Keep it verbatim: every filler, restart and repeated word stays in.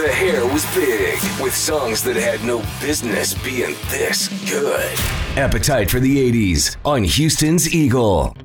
the hair was big, with songs that had no business being this good. Appetite for the eighties on Houston's Eagle.